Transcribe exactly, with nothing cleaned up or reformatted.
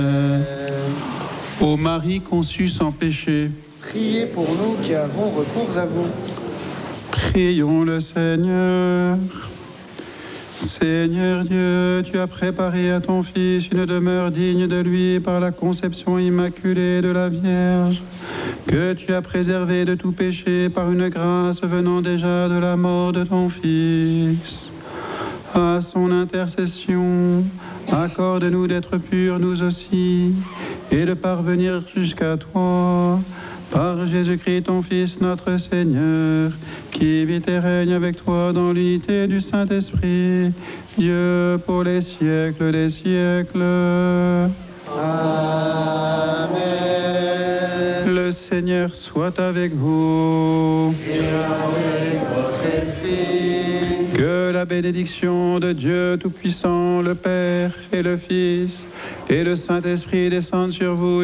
Ô Marie conçue sans péché, Priez pour nous qui avons recours à vous. prions le Seigneur. Seigneur Dieu, tu as préparé à ton Fils une demeure digne de lui par la conception immaculée de la Vierge, que tu as préservé de tout péché par une grâce venant déjà de la mort de ton Fils. À son intercession, accorde-nous d'être purs nous aussi, et de parvenir jusqu'à toi, par Jésus-Christ ton Fils notre Seigneur, qui vit et règne avec toi dans l'unité du Saint-Esprit, Dieu pour les siècles des siècles. Amen. Le Seigneur soit avec vous. Et avec votre esprit. Que la bénédiction de Dieu Tout-Puissant, le Père et le Fils et le Saint-Esprit descendent sur vous